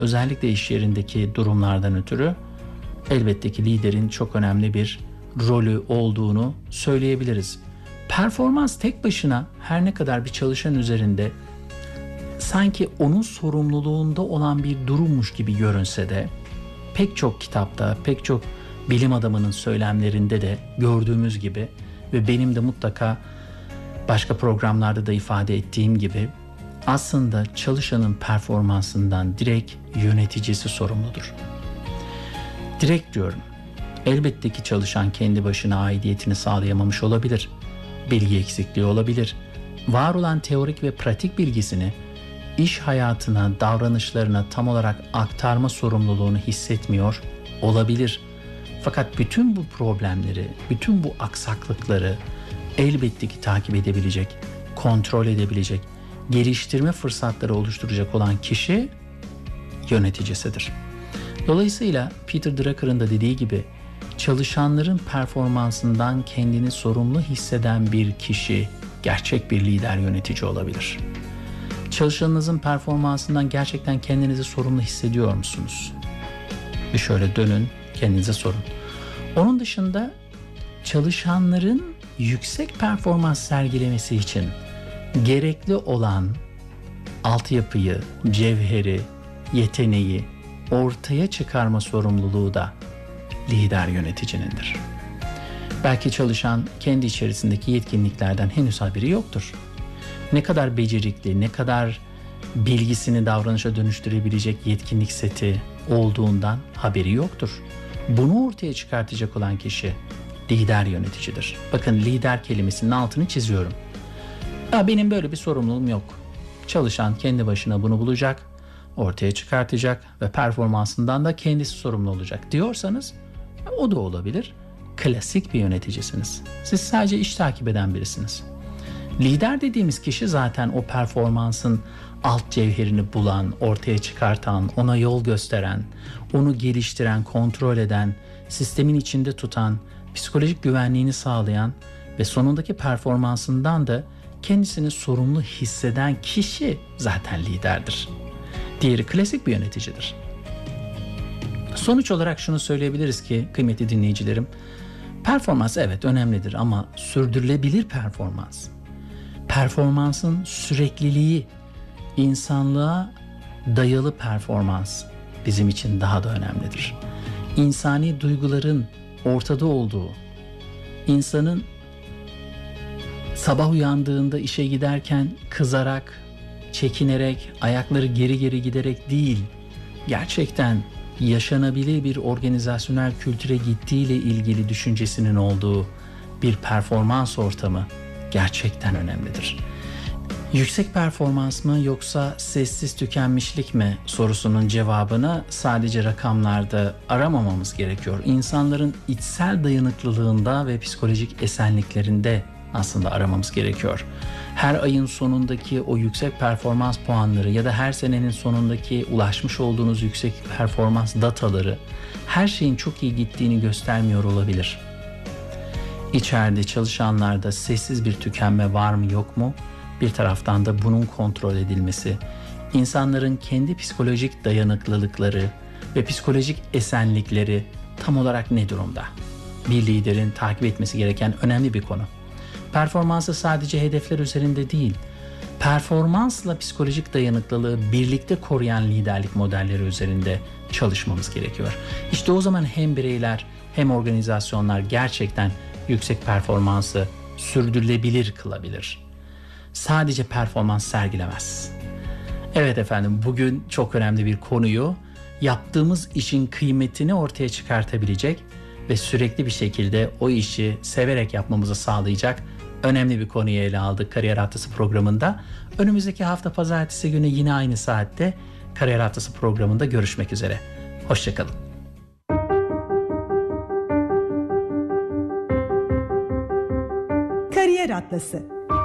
özellikle iş yerindeki durumlardan ötürü elbette ki liderin çok önemli bir rolü olduğunu söyleyebiliriz. Performans tek başına her ne kadar bir çalışan üzerinde sanki onun sorumluluğunda olan bir durummuş gibi görünse de pek çok kitapta, pek çok bilim adamının söylemlerinde de gördüğümüz gibi ve benim de mutlaka başka programlarda da ifade ettiğim gibi aslında çalışanın performansından direkt yöneticisi sorumludur. Direkt diyorum. Elbette ki çalışan kendi başına aidiyetini sağlayamamış olabilir. Bilgi eksikliği olabilir. Var olan teorik ve pratik bilgisini iş hayatına, davranışlarına tam olarak aktarma sorumluluğunu hissetmiyor olabilir. Fakat bütün bu problemleri, bütün bu aksaklıkları elbette ki takip edebilecek, kontrol edebilecek, geliştirme fırsatları oluşturacak olan kişi yöneticisidir. Dolayısıyla Peter Drucker'ın da dediği gibi çalışanların performansından kendini sorumlu hisseden bir kişi gerçek bir lider yönetici olabilir. Çalışanınızın performansından gerçekten kendinizi sorumlu hissediyor musunuz? Bir şöyle dönün, kendinize sorun. Onun dışında çalışanların yüksek performans sergilemesi için gerekli olan altyapıyı, cevheri, yeteneği ortaya çıkarma sorumluluğu da lider yöneticinindir. Belki çalışan kendi içerisindeki yetkinliklerden henüz haberi yoktur. Ne kadar becerikli, ne kadar bilgisini davranışa dönüştürebilecek yetkinlik seti olduğundan haberi yoktur. Bunu ortaya çıkartacak olan kişi lider yöneticidir. Bakın lider kelimesinin altını çiziyorum. Benim böyle bir sorumluluğum yok. Çalışan kendi başına bunu bulacak, ortaya çıkartacak ve performansından da kendisi sorumlu olacak diyorsanız o da olabilir. Klasik bir yöneticisiniz. Siz sadece iş takip eden birisiniz. Lider dediğimiz kişi zaten o performansın alt cevherini bulan, ortaya çıkartan, ona yol gösteren, onu geliştiren, kontrol eden, sistemin içinde tutan, psikolojik güvenliğini sağlayan ve sonundaki performansından da kendisini sorumlu hisseden kişi zaten liderdir. Diğeri klasik bir yöneticidir. Sonuç olarak şunu söyleyebiliriz ki kıymetli dinleyicilerim, performans evet önemlidir ama sürdürülebilir performans, performansın sürekliliği, insanlığa dayalı performans bizim için daha da önemlidir. İnsani duyguların ortada olduğu, insanın sabah uyandığında işe giderken kızarak, çekinerek, ayakları geri geri giderek değil, gerçekten yaşanabilir bir organizasyonel kültüre gittiğiyle ilgili düşüncesinin olduğu bir performans ortamı gerçekten önemlidir. Yüksek performans mı yoksa sessiz tükenmişlik mi sorusunun cevabını sadece rakamlarda aramamamız gerekiyor. İnsanların içsel dayanıklılığında ve psikolojik esenliklerinde aslında aramamız gerekiyor. Her ayın sonundaki o yüksek performans puanları ya da her senenin sonundaki ulaşmış olduğunuz yüksek performans dataları her şeyin çok iyi gittiğini göstermiyor olabilir. İçeride çalışanlarda sessiz bir tükenme var mı yok mu? Bir taraftan da bunun kontrol edilmesi, insanların kendi psikolojik dayanıklılıkları ve psikolojik esenlikleri tam olarak ne durumda? Bir liderin takip etmesi gereken önemli bir konu. Performansı sadece hedefler üzerinde değil, performansla psikolojik dayanıklılığı birlikte koruyan liderlik modelleri üzerinde çalışmamız gerekiyor. İşte o zaman hem bireyler hem organizasyonlar gerçekten yüksek performansı sürdürülebilir kılabilir. Sadece performans sergilemez. Evet efendim, bugün çok önemli bir konuyu, yaptığımız işin kıymetini ortaya çıkartabilecek ve sürekli bir şekilde o işi severek yapmamızı sağlayacak önemli bir konuyu ele aldık Kariyer Haftası programında. Önümüzdeki hafta pazartesi günü yine aynı saatte Kariyer Haftası programında görüşmek üzere. Hoşçakalın. Kariyer Atlası.